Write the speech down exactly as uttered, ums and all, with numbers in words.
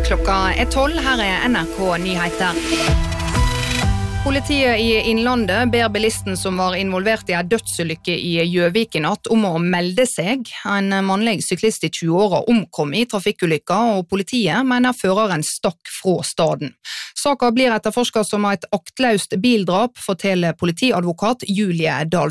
Klokka er tolv, her er N R K Nyheter. Politiet i Innlandet ber bilisten som var involvert i en dødsulykke i Gjøvik i natt om å melde seg. En mannlig syklist i tjue-åra omkom i trafikkulykka, og politiet mener føreren stakk fra staden. Saken blir etterforsket som et aktløst bildrap, forteller politiadvokat Julie Dahl.